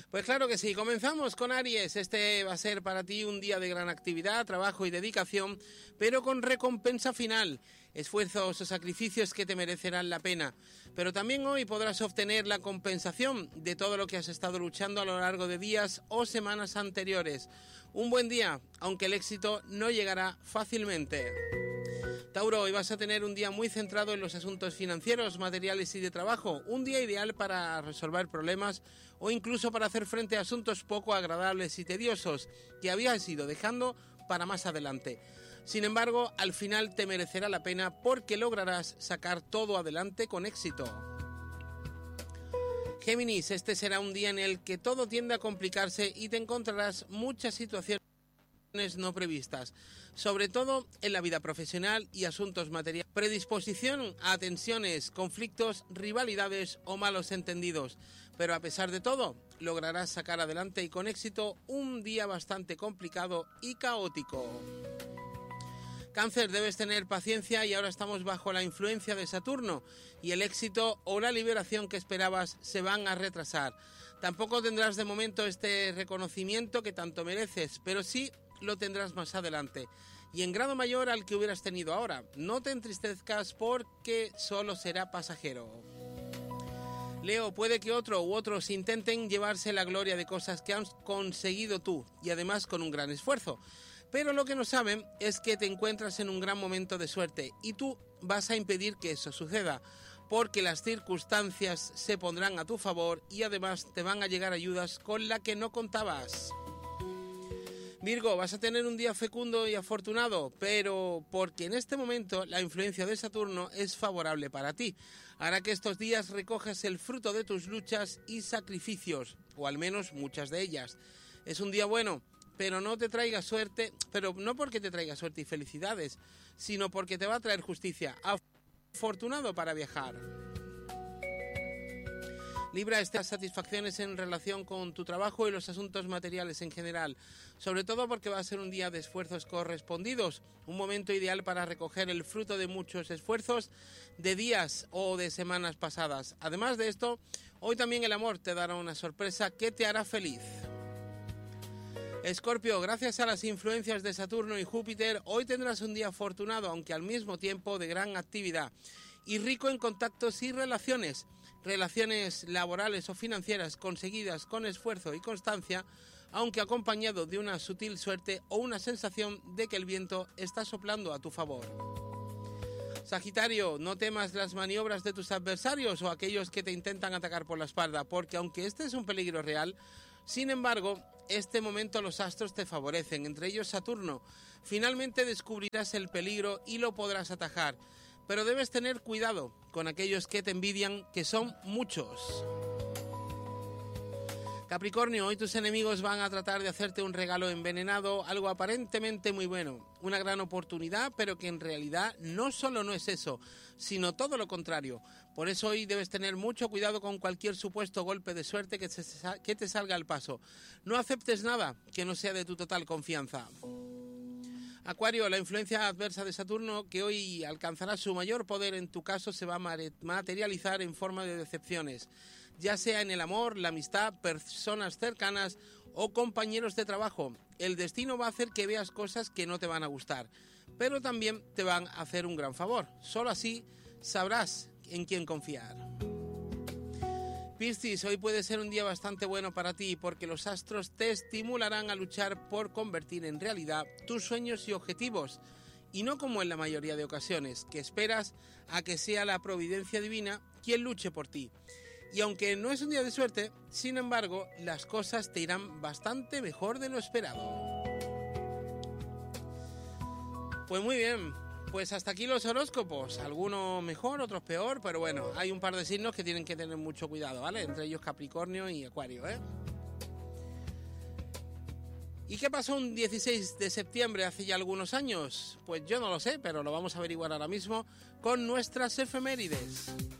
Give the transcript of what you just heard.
Pues claro que sí, comenzamos con Aries. Este va a ser para ti un día de gran actividad, trabajo y dedicación, pero con recompensa final, esfuerzos o sacrificios que te merecerán la pena. Pero también hoy podrás obtener la compensación de todo lo que has estado luchando a lo largo de días o semanas anteriores. Un buen día, aunque el éxito no llegará fácilmente. Tauro, hoy vas a tener un día muy centrado en los asuntos financieros, materiales y de trabajo. Un día ideal para resolver problemas o incluso para hacer frente a asuntos poco agradables y tediosos que habías ido dejando para más adelante. Sin embargo, al final te merecerá la pena porque lograrás sacar todo adelante con éxito. Géminis, este será un día en el que todo tiende a complicarse y te encontrarás muchas situaciones no previstas, sobre todo en la vida profesional y asuntos materiales. Predisposición a tensiones, conflictos, rivalidades o malos entendidos. Pero a pesar de todo, lograrás sacar adelante y con éxito un día bastante complicado y caótico. Cáncer, debes tener paciencia y ahora estamos bajo la influencia de Saturno y el éxito o la liberación que esperabas se van a retrasar. Tampoco tendrás de momento este reconocimiento que tanto mereces, pero sí lo tendrás más adelante y en grado mayor al que hubieras tenido ahora. No te entristezcas porque solo será pasajero. Leo, puede que otro u otros intenten llevarse la gloria de cosas que has conseguido tú y además con un gran esfuerzo. Pero lo que no saben es que te encuentras en un gran momento de suerte y tú vas a impedir que eso suceda, porque las circunstancias se pondrán a tu favor y además te van a llegar ayudas con las que no contabas. Virgo, vas a tener un día fecundo y afortunado, pero porque en este momento la influencia de Saturno es favorable para ti. Hará que estos días recojas el fruto de tus luchas y sacrificios, o al menos muchas de ellas. Es un día bueno, pero no te traiga suerte, pero no porque te traiga suerte y felicidades, sino porque te va a traer justicia. Afortunado para viajar. Libra, estas satisfacciones en relación con tu trabajo y los asuntos materiales en general, sobre todo porque va a ser un día de esfuerzos correspondidos, un momento ideal para recoger el fruto de muchos esfuerzos de días o de semanas pasadas. Además de esto, hoy también el amor te dará una sorpresa que te hará feliz. Escorpio, gracias a las influencias de Saturno y Júpiter, hoy tendrás un día afortunado, aunque al mismo tiempo de gran actividad y rico en contactos y relaciones laborales o financieras conseguidas con esfuerzo y constancia, aunque acompañado de una sutil suerte o una sensación de que el viento está soplando a tu favor. Sagitario, no temas las maniobras de tus adversarios o aquellos que te intentan atacar por la espalda, porque aunque este es un peligro real, sin embargo, este momento los astros te favorecen, entre ellos Saturno. Finalmente descubrirás el peligro y lo podrás atajar, pero debes tener cuidado con aquellos que te envidian, que son muchos. Capricornio, hoy tus enemigos van a tratar de hacerte un regalo envenenado, algo aparentemente muy bueno, una gran oportunidad, pero que en realidad no solo no es eso, sino todo lo contrario. Por eso hoy debes tener mucho cuidado con cualquier supuesto golpe de suerte que te salga al paso. No aceptes nada que no sea de tu total confianza. Acuario, la influencia adversa de Saturno, que hoy alcanzará su mayor poder en tu caso, se va a materializar en forma de decepciones, ya sea en el amor, la amistad, personas cercanas o compañeros de trabajo. El destino va a hacer que veas cosas que no te van a gustar, pero también te van a hacer un gran favor. Solo así sabrás en quién confiar. Piscis, hoy puede ser un día bastante bueno para ti porque los astros te estimularán a luchar por convertir en realidad tus sueños y objetivos, y no como en la mayoría de ocasiones, que esperas a que sea la providencia divina quien luche por ti. Y aunque no es un día de suerte, sin embargo, las cosas te irán bastante mejor de lo esperado. Pues muy bien. Pues hasta aquí los horóscopos, algunos mejor, otros peor, pero bueno, hay un par de signos que tienen que tener mucho cuidado, ¿vale? Entre ellos Capricornio y Acuario, ¿eh? ¿Y qué pasó un 16 de septiembre hace ya algunos años? Pues yo no lo sé, pero lo vamos a averiguar ahora mismo con nuestras efemérides.